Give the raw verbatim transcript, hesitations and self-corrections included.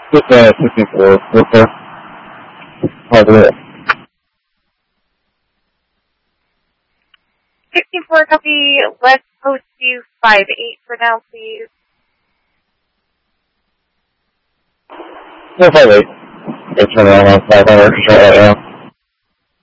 Just uh, sixty-four. Okay. Probably it. sixty-four copy, let's post you five eight for now, please. Yeah, five eight. It's around five hundred right now.